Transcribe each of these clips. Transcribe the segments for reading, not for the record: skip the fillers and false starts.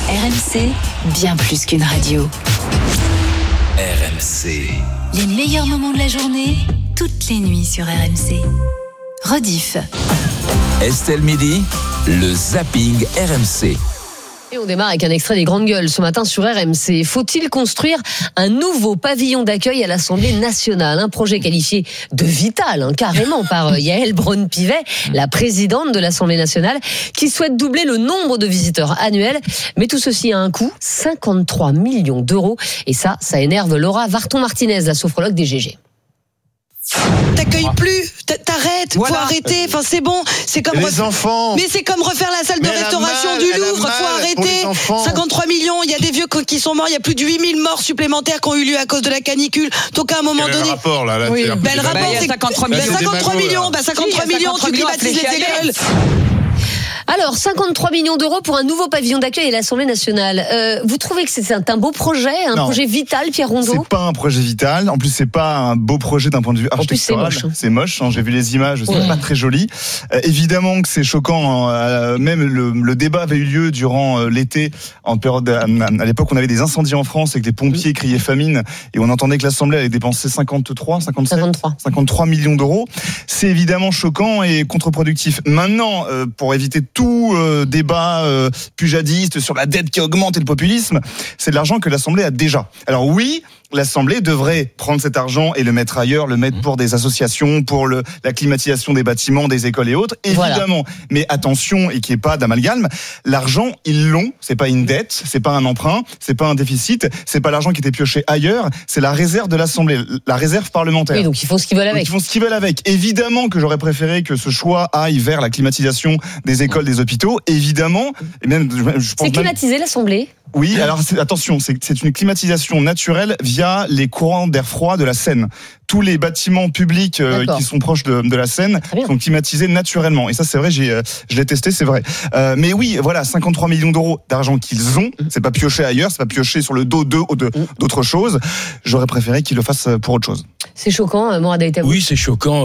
RMC, bien plus qu'une radio. RMC. Les meilleurs moments de la journée, toutes les nuits sur RMC. Rediff. Estelle Midi, le zapping RMC. Et on démarre avec un extrait des Grandes Gueules ce matin sur RMC. Faut-il construire un nouveau pavillon d'accueil à l'Assemblée nationale? Un projet qualifié de vital, carrément, par Yaël Braun-Pivet, la présidente de l'Assemblée nationale, qui souhaite doubler le nombre de visiteurs annuels. Mais tout ceci a un coût, 53 millions d'euros. Et ça énerve Laura Varton-Martinez, la sophrologue des GG. T'accueilles plus, t'arrêtes, voilà. Faut arrêter, enfin c'est bon, c'est comme les enfants. Mais c'est comme refaire la salle de restauration du Louvre, faut arrêter. 53 millions, il y a des vieux qui sont morts, il y a plus de 8000 morts supplémentaires qui ont eu lieu à cause de la canicule. Donc à un moment donné, le rapport là, oui. Le rapport c'est 53 millions, 53 millions, tu privatises les écoles. Alors, 53 millions d'euros pour un nouveau pavillon d'accueil à l'Assemblée nationale. Vous trouvez que c'est un beau projet, projet vital, Pierre Rondeau? C'est pas un projet vital. En plus, c'est pas un beau projet d'un point de vue architectural. En plus, c'est moche. C'est moche. J'ai vu les images. C'est pas très joli. Évidemment que c'est choquant. Même le débat avait eu lieu durant l'été. En période, à l'époque, on avait des incendies en France et que des pompiers criaient famine. Et on entendait que l'Assemblée allait dépenser 53 millions d'euros. C'est évidemment choquant et contre-productif. Maintenant, pour éviter tout débat pujadiste sur la dette qui augmente et le populisme, c'est de l'argent que l'Assemblée a déjà. Alors oui, l'Assemblée devrait prendre cet argent et le mettre ailleurs, le mettre pour des associations, pour la climatisation des bâtiments, des écoles et autres, évidemment. Voilà. Mais attention, et qu'il n'y ait pas d'amalgame, l'argent, ils l'ont, c'est pas une dette, c'est pas un emprunt, c'est pas un déficit, c'est pas l'argent qui était pioché ailleurs, c'est la réserve de l'Assemblée, la réserve parlementaire. Oui, donc ils font ce qu'ils veulent avec. Ils font ce qu'ils veulent avec. Évidemment que j'aurais préféré que ce choix aille vers la climatisation des écoles, des hôpitaux, évidemment. Et même, je pense c'est climatiser l'Assemblée? Oui, alors attention, c'est une climatisation naturelle via les courants d'air froid de la Seine. Tous les bâtiments publics qui sont proches de la Seine sont climatisés naturellement. Et ça, c'est vrai, je l'ai testé, c'est vrai. Mais oui, voilà, 53 millions d'euros d'argent qu'ils ont. C'est pas pioché ailleurs, c'est pas pioché sur le dos d'autres choses. J'aurais préféré qu'ils le fassent pour autre chose. C'est choquant, Morad Aïtaou. Oui, c'est choquant.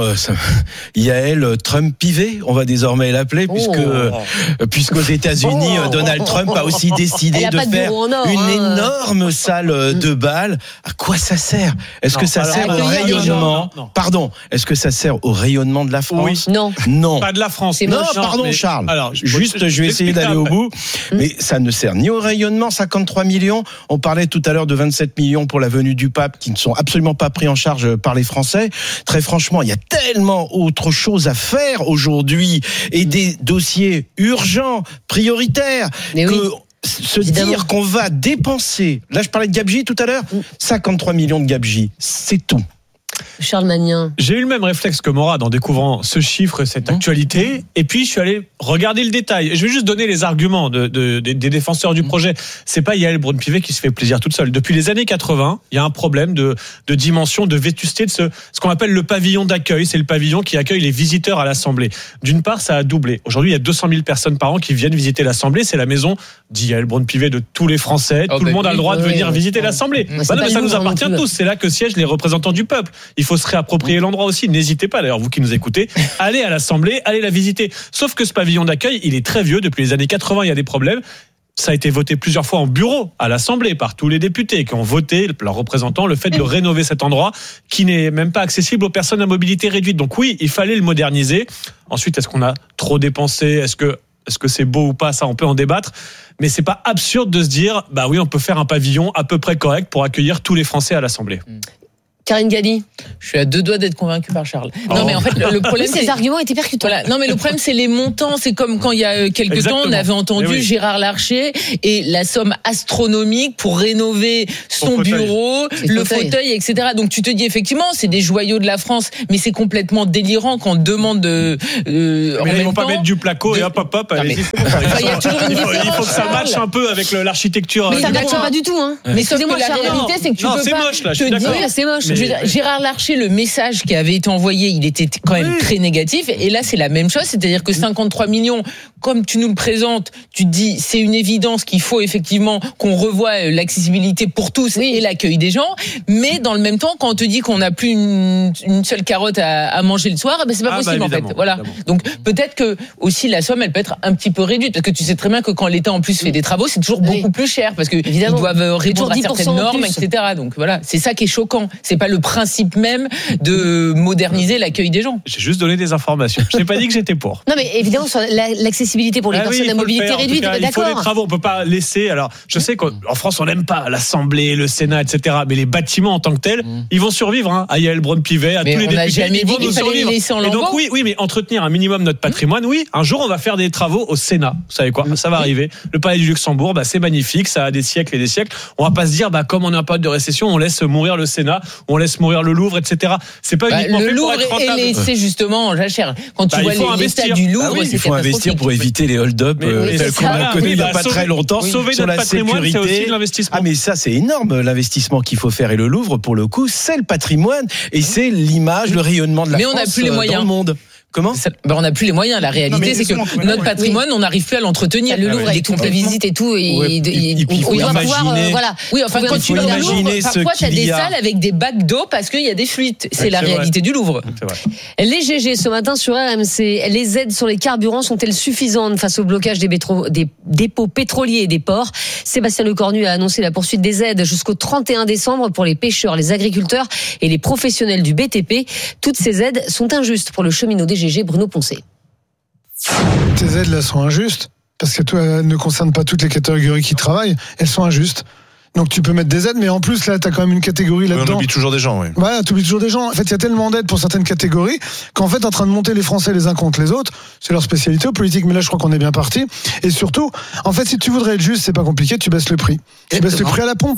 Yaël Trump-Pivet, on va désormais l'appeler, puisqu'aux États-Unis, Donald Trump a aussi décidé de faire une énorme salle de bal. À quoi ça sert? Est-ce que ça sert au rayonnement? Pardon. Est-ce que ça sert au rayonnement de la France? Oui. Non. Pas de la France. Non, pardon, Charles. Alors, juste, je vais essayer d'aller au bout. Mais ça ne sert ni au rayonnement, 53 millions. On parlait tout à l'heure de 27 millions pour la venue du pape, qui ne sont absolument pas pris en charge par les Français. Très franchement, il y a tellement autre chose à faire aujourd'hui et des dossiers urgents, prioritaires, dire qu'on va dépenser, là je parlais de gabegie tout à l'heure, 53 millions de gabegie, c'est tout. Charles Magnin. J'ai eu le même réflexe que Morad en découvrant ce chiffre et cette actualité, et puis je suis allé regarder le détail. Et je vais juste donner les arguments des défenseurs du projet. C'est pas Yaël Braun-Pivet qui se fait plaisir toute seule. Depuis les années 80, il y a un problème de dimension, de vétusté de ce qu'on appelle le pavillon d'accueil. C'est le pavillon qui accueille les visiteurs à l'Assemblée. D'une part, ça a doublé. Aujourd'hui, il y a 200 000 personnes par an qui viennent visiter l'Assemblée. C'est la maison d'Yaël Braun-Pivet de tous les Français. Tout le monde a le droit de venir visiter l'Assemblée. Mais ça nous appartient tous. C'est là que siègent les représentants du peuple. Il faut se réapproprier l'endroit aussi. N'hésitez pas, d'ailleurs, vous qui nous écoutez, allez à l'Assemblée, allez la visiter. Sauf que ce pavillon d'accueil, il est très vieux. Depuis les années 80, il y a des problèmes. Ça a été voté plusieurs fois en bureau à l'Assemblée par tous les députés qui ont voté, leurs représentants, le fait de rénover cet endroit qui n'est même pas accessible aux personnes à mobilité réduite. Donc oui, il fallait le moderniser. Ensuite, est-ce qu'on a trop dépensé? Est-ce que c'est beau ou pas? Ça, on peut en débattre. Mais c'est pas absurde de se dire, bah oui, on peut faire un pavillon à peu près correct pour accueillir tous les Français à l'Assemblée. Karine Galli. Je suis à deux doigts d'être convaincue par Charles. Non, mais en fait, le problème, ces arguments étaient percutants. Voilà. Non, mais le problème, c'est les montants. C'est comme quand il y a quelques temps, on avait entendu Gérard Larcher et la somme astronomique pour rénover son bureau, le fauteuil, etc. Donc, tu te dis, effectivement, c'est des joyaux de la France, mais c'est complètement délirant qu'on demande de, mais ils vont pas mettre du placo et hop, allez-y. Il faut que ça matche un peu avec l'architecture. Mais ça matche pas du tout, hein. Mais sauf que la réalité, c'est que tu peux pas te dire, c'est moche. Gérard Larcher, le message qui avait été envoyé, il était quand même très négatif. Et là, c'est la même chose, c'est-à-dire que 53 millions comme tu nous le présentes, tu te dis c'est une évidence qu'il faut effectivement qu'on revoie l'accessibilité pour tous et l'accueil des gens, mais dans le même temps, quand on te dit qu'on n'a plus une seule carotte à manger le soir, ben c'est pas possible en fait. Voilà. Donc peut-être que aussi la somme, elle peut être un petit peu réduite, parce que tu sais très bien que quand l'État en plus fait des travaux, c'est toujours beaucoup plus cher, parce que ils doivent répondre à certaines normes, etc. Donc voilà, c'est ça qui est choquant. C'est pas le principe même de moderniser l'accueil des gens. J'ai juste donné des informations. Je n'ai pas dit que j'étais pour. Non, mais évidemment, sur l'accessibilité pour les personnes à mobilité réduite, d'accord. Il faut des travaux, on peut pas laisser. Alors, je sais qu'en France, on n'aime pas l'Assemblée, le Sénat, etc. Mais les bâtiments en tant que tels, ils vont survivre. À Yael Braun-Pivet, à tous les députés, ils vont nous survivre. Et donc oui, mais entretenir un minimum notre patrimoine. Oui, un jour, on va faire des travaux au Sénat. Vous savez quoi ? Ça va arriver. Le Palais du Luxembourg, c'est magnifique, ça a des siècles et des siècles. On va pas se dire, comme on est en période de récession, on laisse mourir le Sénat, on laisse mourir le Louvre, etc. C'est pas uniquement le fait Louvre pour être rentable. est laissé justement en jachère. Quand tu vois l'état du Louvre, il faut investir pour éviter les hold-up tels qu'on a connus il n'y a pas très longtemps. Sauver sur notre la patrimoine, sécurité. c'est aussi de l'investissement. Ah mais ça c'est énorme l'investissement qu'il faut faire, et le Louvre pour le coup c'est le patrimoine et c'est l'image, le rayonnement de la France. Mais on n'a plus les moyens dans le monde. Comment ? On n'a plus les moyens. La réalité, c'est que notre patrimoine, on n'arrive plus à l'entretenir. Le Louvre, avec toutes les visites et tout, il doit pouvoir, voilà. Oui, enfin, quand tu vas au Louvre, parfois, tu as des salles avec des bacs d'eau parce qu'il y a des fuites. C'est la réalité du Louvre. Les GG ce matin sur RMC, les aides sur les carburants sont-elles suffisantes face au blocage des dépôts pétroliers et des ports ? Sébastien Lecornu a annoncé la poursuite des aides jusqu'au 31 décembre pour les pêcheurs, les agriculteurs et les professionnels du BTP. Toutes ces aides sont injustes pour le cheminot des GG, Bruno Poncet. Ces aides-là sont injustes parce qu'elles ne concernent pas toutes les catégories qui travaillent. Elles sont injustes. Donc tu peux mettre des aides, mais en plus là, t'as quand même une catégorie là-dedans. On oublie toujours des gens, oui. Voilà, tu oublies toujours des gens. En fait, il y a tellement d'aides pour certaines catégories qu'en fait, en train de monter les Français les uns contre les autres, c'est leur spécialité politique. Mais là, je crois qu'on est bien parti. Et surtout, en fait, si tu voudrais être juste, c'est pas compliqué, tu baisses le prix. Tu baisses le prix à la pompe.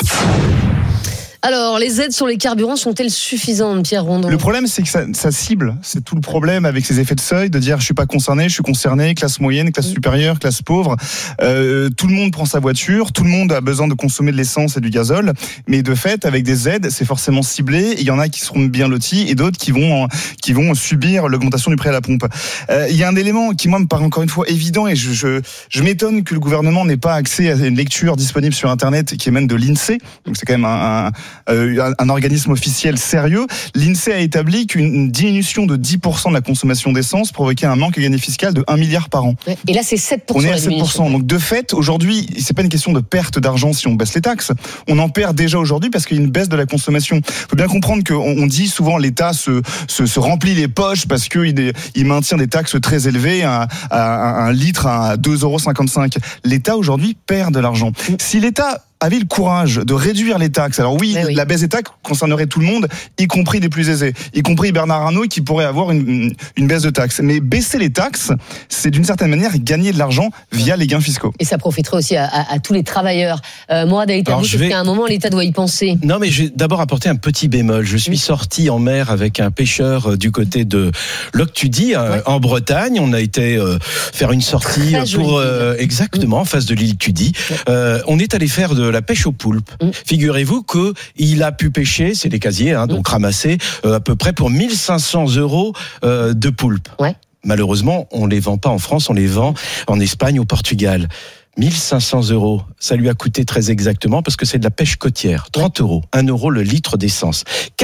Alors, les aides sur les carburants sont-elles suffisantes, Pierre Rondon ? Le problème, c'est que ça cible. C'est tout le problème avec ces effets de seuil, de dire je suis pas concerné, je suis concerné, classe moyenne, classe supérieure, classe pauvre. Tout le monde prend sa voiture, tout le monde a besoin de consommer de l'essence et du gazole. Mais de fait, avec des aides, c'est forcément ciblé. Il y en a qui seront bien lotis et d'autres qui vont subir l'augmentation du prix à la pompe. Il y a un élément qui, moi, me paraît encore une fois évident, et je m'étonne que le gouvernement n'ait pas accès à une lecture disponible sur Internet qui émane de l'INSEE. Donc c'est quand même un organisme officiel sérieux. L'INSEE a établi qu'une diminution de 10% de la consommation d'essence provoquait un manque à gagner fiscal de 1 milliard par an. Et là, c'est 7%. On est à 7%. Donc, de fait, aujourd'hui, c'est pas une question de perte d'argent si on baisse les taxes. On en perd déjà aujourd'hui parce qu'il y a une baisse de la consommation. Il faut bien comprendre qu'on dit souvent l'État se remplit les poches parce qu'il maintient des taxes très élevées, un litre à 2,55 €. L'État, aujourd'hui, perd de l'argent. Si l'État avait le courage de réduire les taxes. Alors oui, la baisse des taxes concernerait tout le monde, y compris les plus aisés, y compris Bernard Arnault qui pourrait avoir une baisse de taxes. Mais baisser les taxes, c'est d'une certaine manière gagner de l'argent via les gains fiscaux. Et ça profiterait aussi à tous les travailleurs. Mourad Aïtabou, est-ce qu'à un moment l'État doit y penser ? Non, mais je vais d'abord apporter un petit bémol. Je suis sorti en mer avec un pêcheur du côté de Loctudy, en Bretagne. On a été faire une sortie pour exactement en face de l'île Tudy. On est allé faire de la pêche aux poulpes. Figurez-vous qu'il a pu pêcher, c'est des casiers, donc ramasser à peu près pour 1 500 € de poulpes. Malheureusement, on les vend pas en France, on les vend en Espagne, au Portugal. 1 500 €. Ça lui a coûté très exactement parce que c'est de la pêche côtière. 30 €, 1 € le litre d'essence.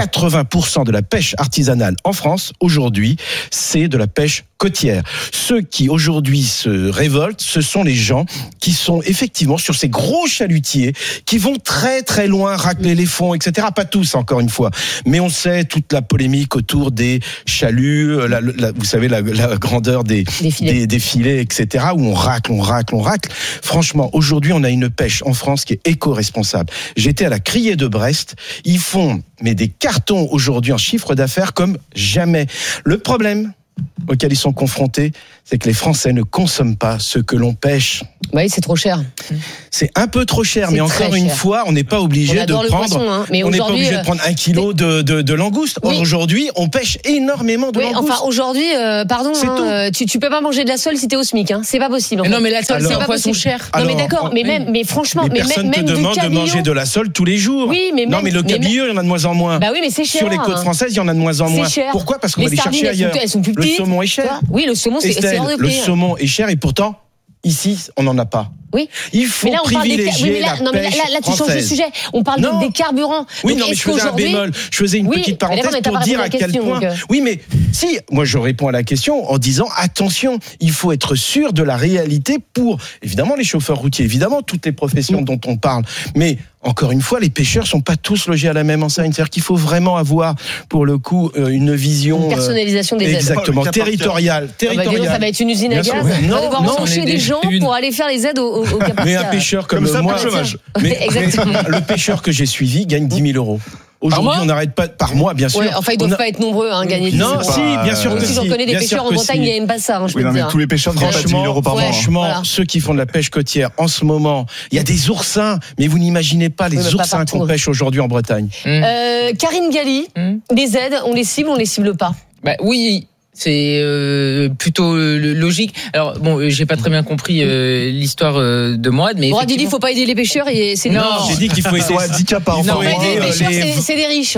80% de la pêche artisanale en France, aujourd'hui, c'est de la pêche côtière. Ceux qui aujourd'hui se révoltent, ce sont les gens qui sont effectivement sur ces gros chalutiers qui vont très très loin racler les fonds, etc. Pas tous, encore une fois. Mais on sait toute la polémique autour des chaluts, vous savez, la grandeur des filets, etc. où on racle. Franchement, aujourd'hui, on a une pêche en France qui est éco-responsable. J'étais à la Criée de Brest. Ils font des cartons aujourd'hui en chiffre d'affaires comme jamais. Le problème auquel ils sont confrontés, c'est que les Français ne consomment pas ce que l'on pêche. Oui, c'est trop cher. C'est un peu trop cher, mais encore une fois, on n'est pas obligé de prendre. Mais on n'est pas obligé de prendre 1 kilo de langouste. Oui. Aujourd'hui, on pêche énormement de langouste. Enfin, aujourd'hui, pardon, tu peux pas manger de la sole si t'es au SMIC. C'est pas possible. Non, mais la sole, c'est un poisson cher. Non, mais d'accord, mais franchement, personne ne te demande de manger de la sole tous les jours. Oui, mais non, mais le cabillaud, il y en a de moins en moins. Bah oui, mais c'est cher. Sur les côtes françaises, il y en a de moins en moins. C'est cher. Pourquoi ? Parce qu'on va les chercher ailleurs. Elles sont plus petites. Le saumon est cher. Oui, le saumon, c'est hors de prix. Le saumon est cher et pourtant Ici, on n'en a pas. Oui. Il faut privilégier la pêche là, tu changes de sujet. On parle des carburants. Oui, donc, non, mais je faisais un bémol. Je faisais une petite parenthèse pour dire à quel point. Oui, mais si, moi je réponds à la question en disant attention, il faut être sûr de la réalité pour, évidemment, les chauffeurs routiers, évidemment, toutes les professions dont on parle. Mais encore une fois, les pêcheurs sont pas tous logés à la même enseigne. C'est-à-dire qu'il faut vraiment avoir, pour le coup, une vision. Une personnalisation des aides. Exactement, territoriale. Ça va être une usine à gaz. On va devoir embaucher des gens pour aller faire les aides aux capacités. Mais un pêcheur comme ça, moi, chômage. Mais le pêcheur que j'ai suivi gagne 10 000 euros. Aujourd'hui, on n'arrête pas par mois, bien sûr. Ouais, enfin, ils doivent pas être nombreux à gagner 10 000 euros. Non, si, bien sûr que si. J'en connais des pêcheurs en Bretagne, ils n'aiment pas ça, je peux te dire. Tous les pêcheurs ne gagnent pas 10 000 euros par mois. Franchement, ceux qui font de la pêche côtière, en ce moment, il y a des oursins, mais vous n'imaginez pas les oursins qu'on pêche aujourd'hui en Bretagne. Karine Galli, les aides, on les cible pas? Bah oui. C'est plutôt logique. Alors bon, j'ai pas très bien compris l'histoire de Mourad, mais Mourad dit faut pas aider les pêcheurs et c'est non, j'ai dit qu'il faut aider 10 cas par an. Non, les pêcheurs c'est des riches.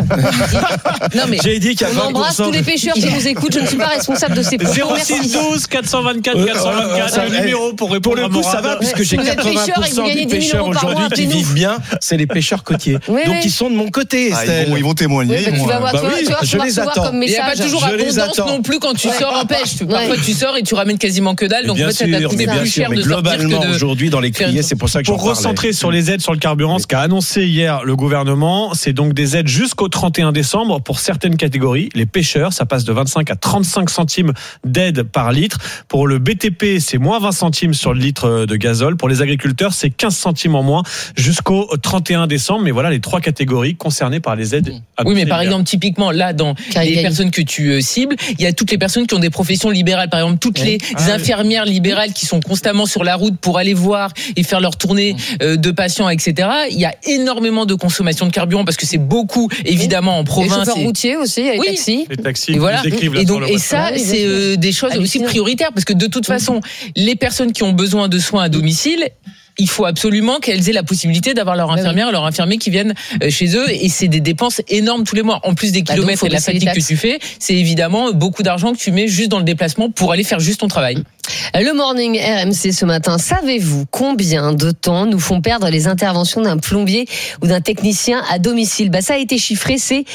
Non mais j'ai dit qu'il y a 20%. On embrasse tous les pêcheurs qui nous écoutent. Je ne suis pas responsable de ces propos. 0612 424 424 le numéro pour répondre à Mourad. Pour le coup, ça va puisque j'ai 80% des pêcheurs aujourd'hui qui vivent bien, c'est les pêcheurs côtiers. Donc ils sont de mon côté. Ils vont témoigner. Tu vas voir, je les attends. Il n'y a pas toujours abondance non plus quand tu sors en pêche. Parfois tu sors et tu ramènes quasiment que dalle, donc peut-être ça t'a coûté plus cher de sortir que de... Aujourd'hui dans les criers, c'est pour ça que j'en parlais. Pour recentrer sur les aides sur le carburant, ce qu'a annoncé hier le gouvernement, c'est donc des aides jusqu'au 31 décembre pour certaines catégories. Les pêcheurs, ça passe de 25 à 35 centimes d'aide par litre. Pour le BTP, c'est moins 20 centimes sur le litre de gazole. Pour les agriculteurs, c'est 15 centimes en moins jusqu'au 31 décembre. Mais voilà les trois catégories concernées par les aides. Oui, mais par exemple, typiquement, là, dans les personnes que tu cibles, il y a toutes les personnes qui ont des professions libérales, par exemple toutes les infirmières libérales qui sont constamment sur la route pour aller voir et faire leur tournée de patients, etc. Il y a énormément de consommation de carburant parce que c'est beaucoup, évidemment, en province. Les chauffeurs routiers aussi, les taxis. Les taxis. Et voilà. Et ça, c'est des choses aussi prioritaires parce que de toute façon, les personnes qui ont besoin de soins à domicile, il faut absolument qu'elles aient la possibilité d'avoir leur infirmière, leur infirmier qui viennent chez eux, et c'est des dépenses énormes tous les mois. En plus des kilomètres et de la fatigue que tu fais, c'est évidemment beaucoup d'argent que tu mets juste dans le déplacement pour aller faire juste ton travail. Le morning RMC ce matin, savez-vous combien de temps nous font perdre les interventions d'un plombier ou d'un technicien à domicile? Ça a été chiffré, c'est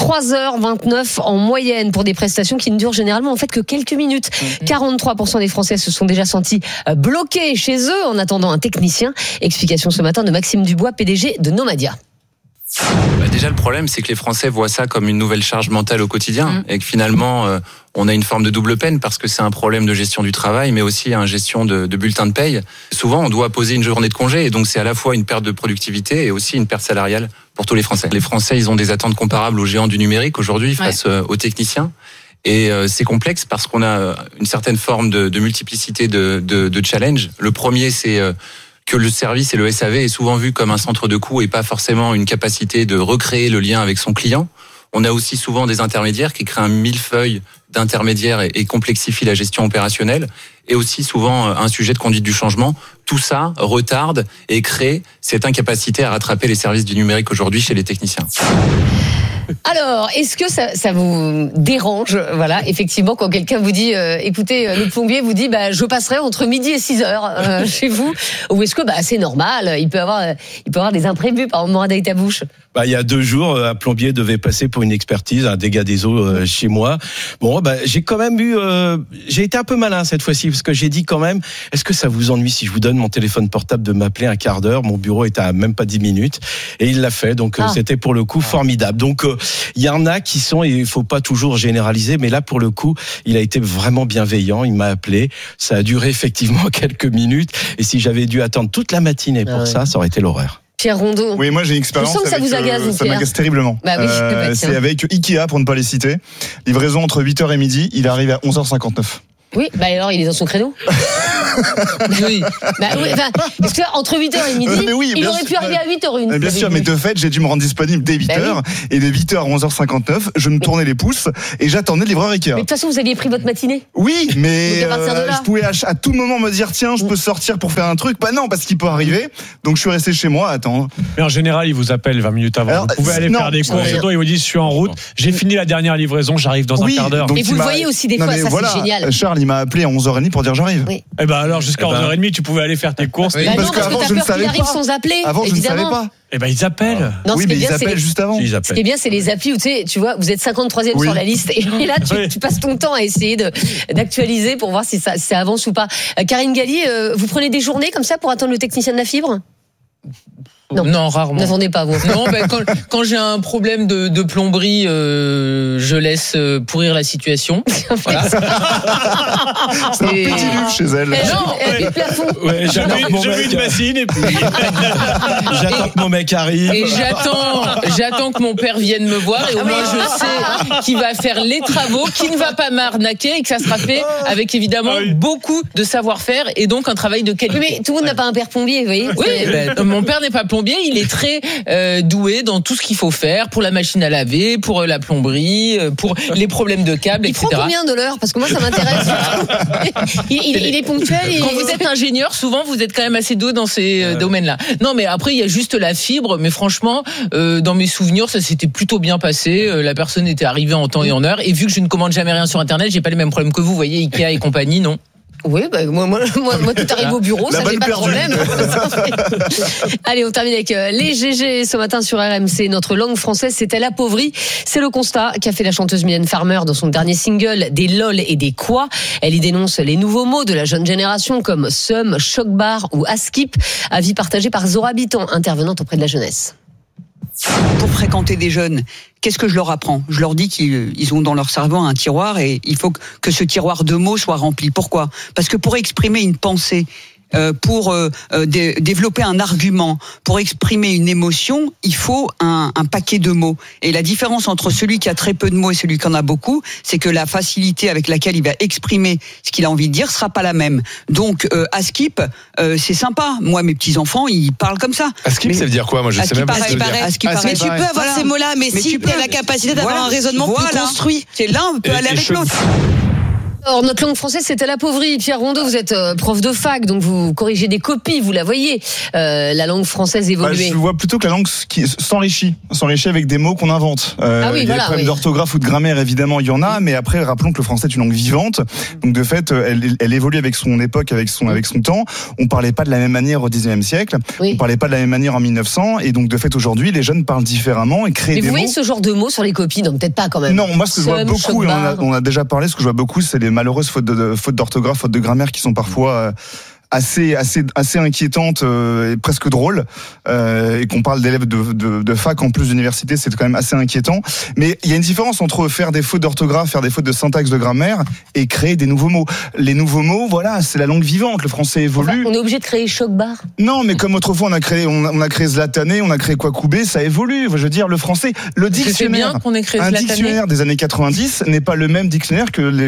3h29 en moyenne pour des prestations qui ne durent généralement en fait que quelques minutes. 43% des Français se sont déjà sentis bloqués chez eux en attendant un technicien. Explication ce matin de Maxime Dubois, PDG de Nomadia. Déjà, le problème, c'est que les Français voient ça comme une nouvelle charge mentale au quotidien et que finalement, on a une forme de double peine parce que c'est un problème de gestion du travail, mais aussi une gestion de bulletin de paye. Souvent, on doit poser une journée de congé et donc c'est à la fois une perte de productivité et aussi une perte salariale pour tous les Français. Les Français, ils ont des attentes comparables aux géants du numérique aujourd'hui face aux techniciens. Et c'est complexe parce qu'on a une certaine forme de multiplicité de challenge. Le premier, c'est que le service et le SAV est souvent vu comme un centre de coût et pas forcément une capacité de recréer le lien avec son client. On a aussi souvent des intermédiaires qui créent un millefeuille d'intermédiaires et complexifient la gestion opérationnelle. Et aussi souvent un sujet de conduite du changement. Tout ça retarde et crée cette incapacité à rattraper les services du numérique aujourd'hui chez les techniciens. Alors, est-ce que ça vous dérange, voilà, effectivement, quand quelqu'un vous dit, écoutez, le plombier vous dit, je passerai entre midi et 6h chez vous, ou est-ce que c'est normal, il peut avoir des imprévus, par exemple, Mourad avec ta bouche? Il y a 2 jours, un plombier devait passer pour une expertise, un dégât des eaux chez moi. Bon, j'ai quand même j'ai été un peu malin cette fois-ci parce que j'ai dit quand même, est-ce que ça vous ennuie si je vous donne mon téléphone portable de m'appeler un quart d'heure? Mon bureau est à même pas 10 minutes et il l'a fait, donc c'était pour le coup formidable. Donc il y en a qui sont, et il faut pas toujours généraliser, mais là pour le coup, il a été vraiment bienveillant. Il m'a appelé, ça a duré effectivement quelques minutes et si j'avais dû attendre toute la matinée pour ça aurait été l'horreur. Pierre Rondeau. Oui, moi j'ai une expérience. Je sens que ça vous agace, ça m'agace terriblement. C'est avec Ikea, pour ne pas les citer. Livraison entre 8h et midi, il arrive à 11h59. Oui, alors il est dans son créneau. Oui. Parce que entre 8h et midi, il aurait pu arriver à 8h01. Bien sûr, mais de fait, j'ai dû me rendre disponible dès 8h. Et de 8h à 11h59, je me tournais les pouces et j'attendais le livreur Ikea. Mais de toute façon, vous aviez pris votre matinée. Oui, mais je pouvais à tout moment me dire, tiens, je peux sortir pour faire un truc. Non, parce qu'il peut arriver. Donc je suis resté chez moi à attendre. Mais en général, il vous appelle 20 minutes avant. Alors, vous pouvez aller faire des courses. Il vous dit, je suis en route. J'ai fini la dernière livraison, j'arrive dans un quart d'heure. Et vous le voyez aussi des fois, ça c'est génial. Charles, il m'a appelé à 11h30 pour dire j'arrive. Oui. alors jusqu'à 11h30, tu pouvais aller faire tes courses. Bah parce qu'avant, je ne savais pas. Sans appeler, avant, je ne savais pas. Eh ben, ils appellent. Non, oui, mais ils appellent juste avant. Ce qui est bien, c'est les applis où tu vois, vous êtes 53e sur la liste et là, tu passes ton temps à essayer d'actualiser pour voir si ça avance ou pas. Karine Galli, vous prenez des journées comme ça pour attendre le technicien de la fibre ? Non, rarement. N'attendez pas, vous. Non, quand j'ai un problème de plomberie, je laisse pourrir la situation. Voilà. C'est un pédiluve chez elle. Non, plafond. Ouais, j'ai vu une machine et puis j'attends que mon mec arrive. Et j'attends que mon père vienne me voir et au moins je sais qu'il va faire les travaux, qu'il ne va pas m'arnaquer et que ça sera fait avec évidemment beaucoup de savoir-faire et donc un travail de qualité. Mais tout le monde n'a pas un père plombier, vous voyez. Oui, mon père n'est pas plombier. Il est très doué dans tout ce qu'il faut faire pour la machine à laver, pour la plomberie, pour les problèmes de câbles, etc. Il prend combien de l'heure ? Parce que moi, ça m'intéresse. il est ponctuel. Quand vous êtes ingénieur, souvent, vous êtes quand même assez doué dans ces domaines-là. Non, mais après, il y a juste la fibre. Mais franchement, dans mes souvenirs, ça s'était plutôt bien passé. La personne était arrivée en temps et en heure. Et vu que je ne commande jamais rien sur Internet, j'ai pas les mêmes problèmes que vous. Vous voyez, Ikea et compagnie, non ? Oui, bah, moi, tout arrive au bureau, ça j'ai pas de problème. Allez, on termine avec les GG ce matin sur RMC. Notre langue française s'est-elle appauvrie ? C'est le constat qu'a fait la chanteuse Mylène Farmer dans son dernier single, des lol et des quoi. Elle y dénonce les nouveaux mots de la jeune génération comme seum, choc-bar ou askip. Avis partagé par Zora Habitant, intervenante auprès de la jeunesse. Pour fréquenter des jeunes, qu'est-ce que je leur apprends ? Je leur dis qu'ils ont dans leur cerveau un tiroir et il faut que ce tiroir de mots soit rempli. Pourquoi ? Parce que pour exprimer une pensée, pour développer un argument, pour exprimer une émotion, il faut un paquet de mots. Et la différence entre celui qui a très peu de mots et celui qui en a beaucoup, c'est que la facilité avec laquelle il va exprimer ce qu'il a envie de dire sera pas la même. Donc, Askip, c'est sympa. Moi, mes petits-enfants, ils parlent comme ça. Askip, ça veut dire quoi ? Moi, je sais même pas ce que ça veut dire. Mais tu peux avoir ces mots-là, mais si tu as la capacité d'avoir un raisonnement plus construit. C'est là, on peut aller avec l'autre. Alors, notre langue française s'est-elle appauvrie ? Pierre Rondeau, vous êtes prof de fac, donc vous corrigez des copies, vous la voyez, la langue française évoluer. Je vois plutôt que la langue s'enrichit avec des mots qu'on invente. Il y a des problèmes d'orthographe ou de grammaire, évidemment, il y en a, mais après, rappelons que le français est une langue vivante, donc de fait, elle évolue avec son époque, avec son temps. On parlait pas de la même manière au 19e siècle, on parlait pas de la même manière en 1900, et donc de fait, aujourd'hui, les jeunes parlent différemment et créent des mots. Mais vous voyez ce genre de mots sur les copies, donc peut-être pas quand même. Non, moi, ce que je vois beaucoup, et on a déjà parlé, ce que je vois beaucoup, c'est les malheureuses fautes d'orthographe, fautes de grammaire qui sont parfois assez inquiétantes et presque drôles, et qu'on parle d'élèves de fac en plus d'université, c'est quand même assez inquiétant. Mais il y a une différence entre faire des fautes d'orthographe, faire des fautes de syntaxe, de grammaire et créer des nouveaux mots. Les nouveaux mots, voilà, c'est la langue vivante. Le français évolue. Enfin, on est obligé de créer choc-bar. Non, mais comme autrefois on a créé Zlatané, on a créé Kwakubé, ça évolue. Je veux dire, le français, le dictionnaire, bien qu'on ait créé Zlatané. Dictionnaire des années 90 n'est pas le même dictionnaire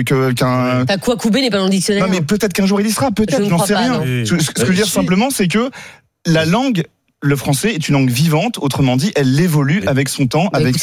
qu'un. Kwakubé n'est pas dans le dictionnaire. Non, mais peut-être qu'un jour il y sera, peut-être, j'en sais rien. Ce que je veux dire simplement, c'est que la langue, le français est une langue vivante, autrement dit, elle évolue avec son temps, avec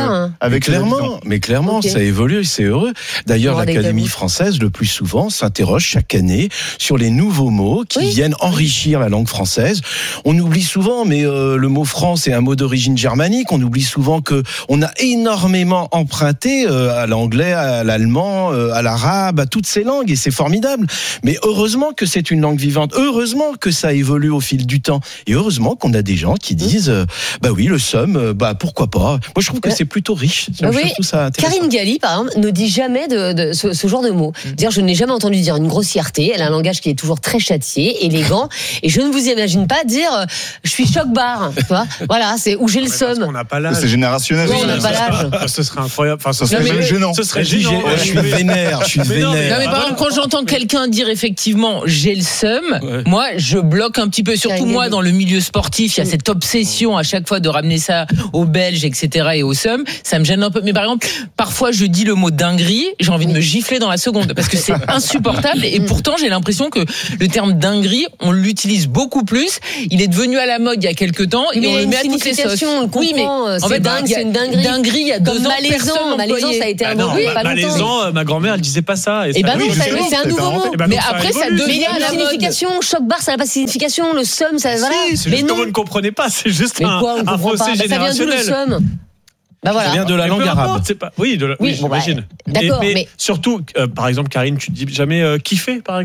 clairement, ça évolue, c'est heureux. D'ailleurs, l'Académie française, le plus souvent, s'interroge chaque année sur les nouveaux mots qui viennent enrichir la langue française. On oublie souvent, mais le mot France est un mot d'origine germanique. On oublie souvent que on a énormément emprunté à l'anglais, à l'allemand, à l'arabe, à toutes ces langues, et c'est formidable. Mais heureusement que c'est une langue vivante. Heureusement que ça évolue au fil du temps, et heureusement qu'on a des gens qui disent bah oui, le seum, bah pourquoi pas. Moi je trouve que c'est plutôt riche. Ça Karine Galli par exemple ne dit jamais de ce genre de mots. Dire je n'ai jamais entendu dire une grossièreté. Elle a un langage qui est toujours très châtié, élégant, et je ne vous imagine pas dire je suis choc-bar. Tu vois, voilà, c'est où j'ai le seum. On n'a pas l'âge. C'est générationnel. On n'a pas l'âge. Ce serait incroyable. Enfin, ce serait même gênant. Ce serait gênant. Je suis vénère. Non, mais par exemple, quand j'entends quelqu'un dire effectivement j'ai le seum, moi je bloque un petit peu. Surtout moi dans le milieu sportif. Il y a cette obsession à chaque fois de ramener ça aux Belges, etc. et au seum. Ça me gêne un peu. Mais par exemple, parfois je dis le mot dinguerie, j'ai envie de me gifler dans la seconde parce que c'est insupportable. Et pourtant, j'ai l'impression que le terme dinguerie, on l'utilise beaucoup plus. Il est devenu à la mode il y a quelques temps et on le met à toutes les sauces. Oui, mais en fait, dingue, c'est une dinguerie. Dinguerie, il y a 2 ans, malaisant, ça a été un mot. Malaisant, ma grand-mère, elle disait pas ça. Et ben non, c'est un nouveau mot. Mais après, ça devient la signification. Choc-bar, ça n'a pas de signification. Le seum, ça voilà. C'est juste que vous ne comprenez pas. C'est juste un fossé générationnel. Ça vient d'où le seum ? Ça vient de la langue arabe. Oui, j'imagine. D'accord, mais surtout, par exemple, Karine, tu dis jamais kiffer, par exemple ?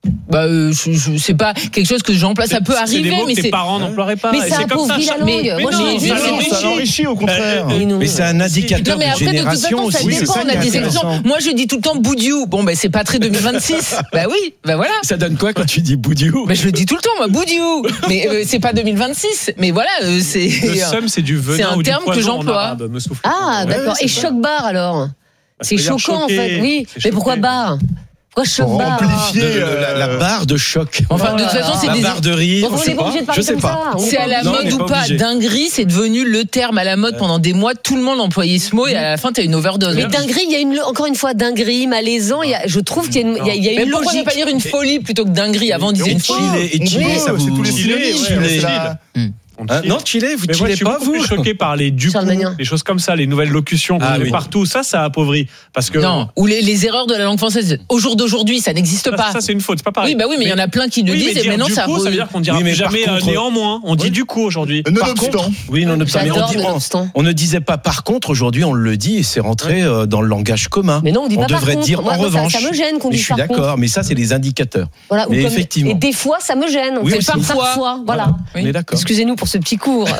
C'est pas quelque chose que j'emploie. Ça peut arriver, des mots mais que tes parents n'emploieraient pas. Mais ça appauvrit la langue. Moi, ça l'enrichit au contraire. Mais c'est un indicateur de génération aussi. Ça dépend. On a des exemples. Moi, je dis tout le temps boudiou. Bon, c'est pas très 2026. Oui, voilà. Ça donne quoi quand tu dis boudiou? Je le dis tout le temps, moi, boudiou. Mais c'est pas 2026. Mais voilà, c'est. Le seum, c'est du venin. C'est un terme que j'emploie. Ah, d'accord. Et choc-bar alors? C'est choquant en fait. Oui. Mais pourquoi bar? Pourquoi choc bar? La barre de choc. Enfin, de toute façon, c'est la barre de rire. Je sais pas. C'est à la mode ou pas. Dinguerie, c'est devenu le terme à la mode pendant des mois. Tout le monde employait ce mot et à la fin, t'as une overdose. Mais dinguerie, il y a encore une fois dinguerie, malaisant. Je trouve qu'il y a une logique. Mais pourquoi ne pas dire une folie plutôt que dinguerie? Avant, on disait une folie. Et chiller, ça vous Chiller. Non, chiller, vous chillez pas, vous? Je suis choqué par les du coup, les choses comme ça, les nouvelles locutions qu'on met partout. Ça appauvrit. Parce que. Non, ou les erreurs de la langue française. Au jour d'aujourd'hui, ça n'existe pas. Ça, c'est une faute, c'est pas pareil. Oui, mais il y en a plein qui le disent et maintenant ça. Ça veut dire qu'on dira plus jamais néanmoins. On dit du coup aujourd'hui. Nonobstant. Oui, nonobstant. On ne disait pas par contre, aujourd'hui on le dit et c'est rentré dans le langage commun. Mais non, on dit pas par contre. On devrait dire en revanche. Ça me gêne qu'on dise par contre. Je suis d'accord, mais ça, c'est les indicateurs. Voilà, mais effectivement. Et des fois, ça me gêne. Oui, parfois. Voilà. On est d'accord. Excusez-nous pour ce petit cours.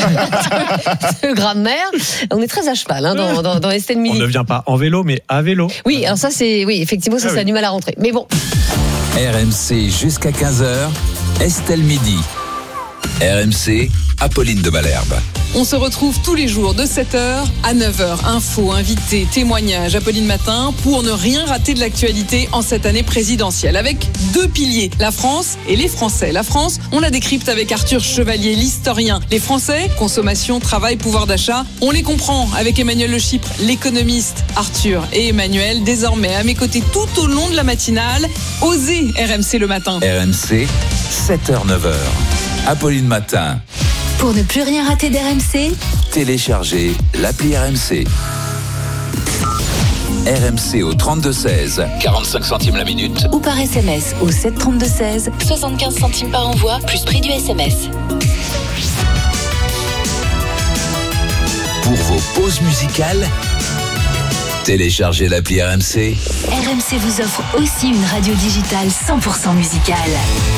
De grammaire. On est très à cheval dans Estelle Midi. On ne vient pas en vélo, mais à vélo. Oui, alors ça, effectivement, ça a du mal à rentrer. Mais bon. RMC jusqu'à 15h, Estelle Midi. RMC, Apolline de Malherbe. On se retrouve tous les jours de 7h à 9h. Infos, invités, témoignages, Apolline Matin, pour ne rien rater de l'actualité en cette année présidentielle. Avec deux piliers, la France et les Français. La France, on la décrypte avec Arthur Chevalier, l'historien. Les Français, consommation, travail, pouvoir d'achat, on les comprend avec Emmanuel Le Chypre, l'économiste. Arthur et Emmanuel, désormais à mes côtés tout au long de la matinale. Osez RMC le matin. RMC, 7h-9h. Apolline Matin. Pour ne plus rien rater d'RMC, téléchargez l'appli RMC. RMC au 32-16, 45 centimes la minute. Ou par SMS au 732-16, 75 centimes par envoi, plus prix du SMS. Pour vos pauses musicales, téléchargez l'appli RMC. RMC vous offre aussi une radio digitale 100% musicale.